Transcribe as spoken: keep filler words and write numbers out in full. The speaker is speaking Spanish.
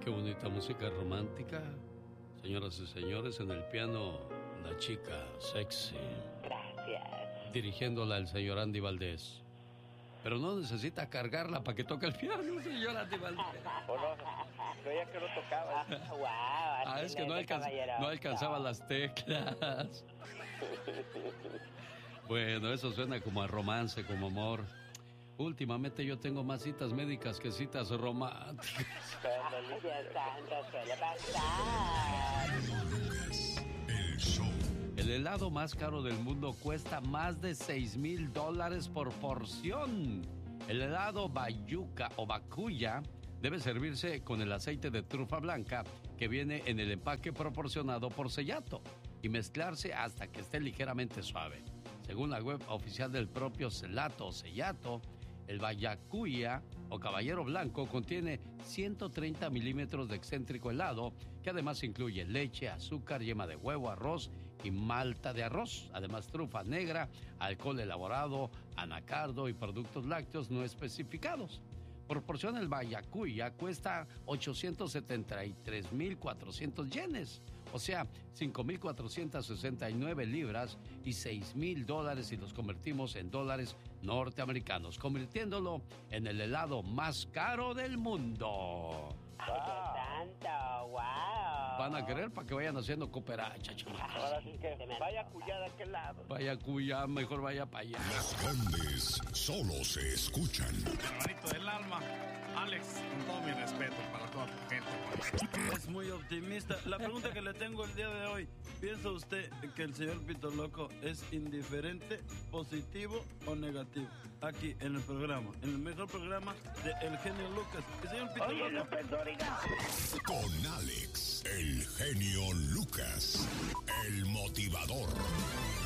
Qué bonita música romántica. Señoras y señores, en el piano, la chica sexy. Gracias. Dirigiéndola el señor Andy Valdés. Pero no necesita cargarla para que toque el piano, señor Andy Valdés. ¿O no? Creía que no tocaba. Wow, Ah, es que no, alcanz no alcanzaba las teclas. Bueno, eso suena como a romance, como amor. Últimamente yo tengo más citas médicas que citas románticas. Dios santo, suele pasar. El show. El helado más caro del mundo cuesta más de seis mil dólares por porción. El helado Bayuca o Bakuya debe servirse con el aceite de trufa blanca que viene en el empaque proporcionado por Seyato y mezclarse hasta que esté ligeramente suave. Según la web oficial del propio Celato o Seyato, el Bayacuya o Caballero Blanco contiene ciento treinta milímetros de excéntrico helado, que además incluye leche, azúcar, yema de huevo, arroz y malta de arroz. Además, trufa negra, alcohol elaborado, anacardo y productos lácteos no especificados. Por porción, el Bayacuya cuesta ochocientos setenta y tres mil cuatrocientos yenes, o sea, cinco mil cuatrocientos sesenta y nueve libras y seis mil dólares si los convertimos en dólares norteamericanos, convirtiéndolo en el helado más caro del mundo. ¡Ay, qué santo! ¡Wow! Van a querer para que vayan haciendo cooperacha, chamacos. Ahora sí que vaya cuya de aquel lado. Vaya cuya, mejor vaya para allá. Las grandes solo se escuchan. Hermanito del alma, Alex, con todo mi respeto para toda tu gente. Es muy optimista. La pregunta que le tengo el día de hoy, ¿piensa usted que el señor Pito Loco es indiferente, positivo o negativo? Aquí en el programa, en el mejor programa de El Genio Lucas. El señor Pito Oye, Loco. López Dóriga. Con Alex, el genio Lucas, el motivador.